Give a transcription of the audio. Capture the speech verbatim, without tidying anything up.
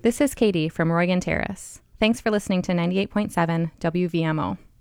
This is Katie from Roygan Terrace. Thanks for listening to ninety-eight point seven W V M O.